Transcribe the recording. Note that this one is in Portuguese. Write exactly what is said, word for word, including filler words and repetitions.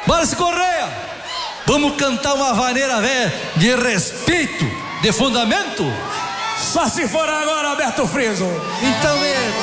Márcio Correia, vamos cantar uma vaneira velha de respeito, de fundamento? Só se for agora, Alberto Friso. Então é